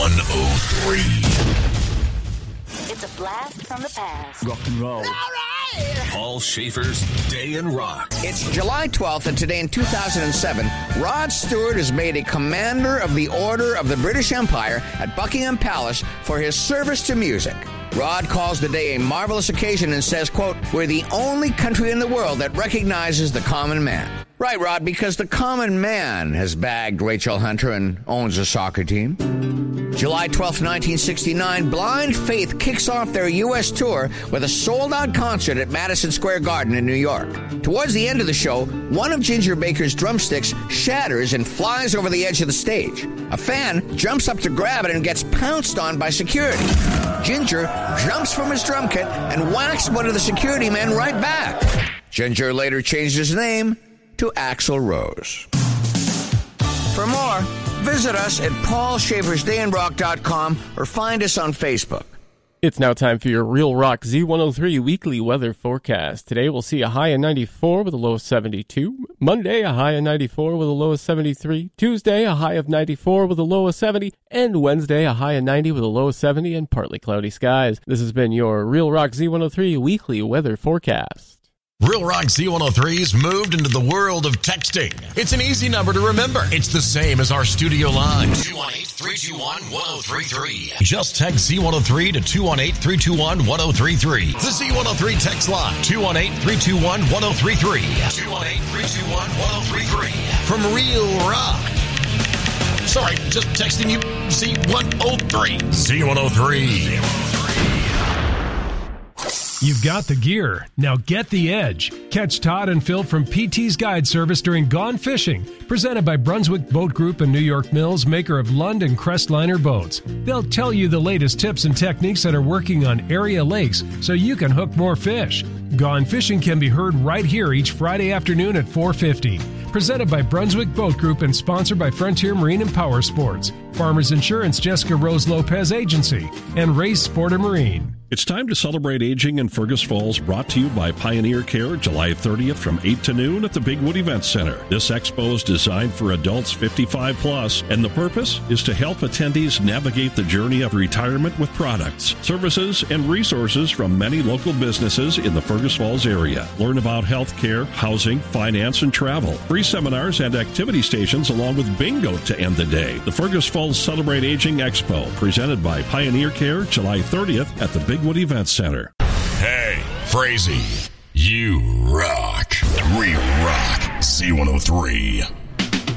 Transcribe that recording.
Z103. It's a blast from the past. Rock and roll. All right! Paul Schaefer's Day in Rock. It's July 12th, and today in 2007, Rod Stewart is made a Commander of the Order of the British Empire at Buckingham Palace for his service to music. Rod calls the day a marvelous occasion and says, quote, "We're the only country in the world that recognizes the common man." Right, Rod, because the common man has bagged Rachel Hunter and owns a soccer team. July 12th, 1969, Blind Faith kicks off their U.S. tour with a sold-out concert at Madison Square Garden in New York. Towards the end of the show, one of Ginger Baker's drumsticks shatters and flies over the edge of the stage. A fan jumps up to grab it and gets pounced on by security. Ginger jumps from his drum kit and whacks one of the security men right back. Ginger later changed his name to Axl Rose. For more, visit us at paulschaefersdayinrock.com or find us on Facebook. It's now time for your Real Rock Z103 weekly weather forecast. Today we'll see a high of 94 with a low of 72. Monday, a high of 94 with a low of 73. Tuesday, a high of 94 with a low of 70. And Wednesday, a high of 90 with a low of 70 and partly cloudy skies. This has been your Real Rock Z103 weekly weather forecast. Real Rock Z103's moved into the world of texting. It's an easy number to remember. It's the same as our studio line. 218-321-1033. Just text Z103 to 218-321-1033. The Z103 text line. 218-321-1033. 218-321-1033. From Real Rock. Sorry, just texting you Z103. Z103. You've got the gear. Now get the edge. Catch Todd and Phil from PT's Guide Service during Gone Fishing, presented by Brunswick Boat Group and New York Mills, maker of Lund and Crestliner boats. They'll tell you the latest tips and techniques that are working on area lakes so you can hook more fish. Gone Fishing can be heard right here each Friday afternoon at 4:50. Presented by Brunswick Boat Group and sponsored by Frontier Marine and Power Sports, Farmers Insurance Jessica Rose Lopez Agency, and Race Sport and Marine. It's time to celebrate aging in Fergus Falls, brought to you by Pioneer Care, July 30th from 8 to noon at the Bigwood Event Center. This expo is designed for adults 55 plus, and the purpose is to help attendees navigate the journey of retirement with products, services, and resources from many local businesses in the Fergus Falls area. Learn about health care, housing, finance, and travel. Free seminars and activity stations along with bingo to end the day. The Fergus Falls Celebrate Aging Expo, presented by Pioneer Care, July 30th at the Bigwood Event Center. Hey, Frazee, you rock. Real Rock Z103.